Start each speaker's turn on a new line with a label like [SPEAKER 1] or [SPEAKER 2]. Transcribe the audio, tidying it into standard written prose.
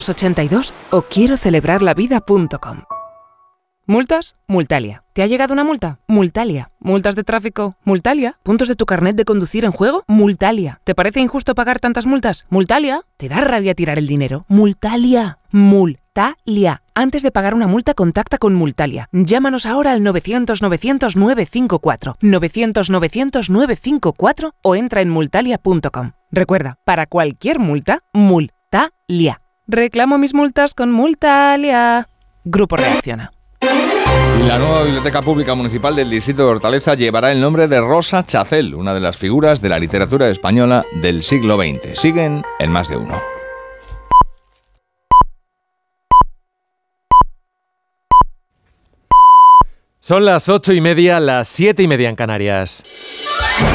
[SPEAKER 1] 82 o quiero celebrar la vida.com. ¿Multas? Multalia. ¿Te ha llegado una multa? Multalia. ¿Multas de tráfico? Multalia. ¿Puntos de tu carnet de conducir en juego? Multalia. ¿Te parece injusto pagar tantas multas? Multalia. ¿Te da rabia tirar el dinero? Multalia. Multalia. Antes de pagar una multa, contacta con Multalia. Llámanos ahora al 900-900-954, 900-900-954 o entra en multalia.com. Recuerda, para cualquier multa, Multalia. Reclamo mis multas con Multalia. Grupo Reacciona.
[SPEAKER 2] La nueva Biblioteca Pública Municipal del Distrito de Hortaleza llevará el nombre de Rosa Chacel, una de las figuras de la literatura española del siglo XX. Siguen en Más de Uno.
[SPEAKER 3] Son las 8:30, las 7:30 en Canarias.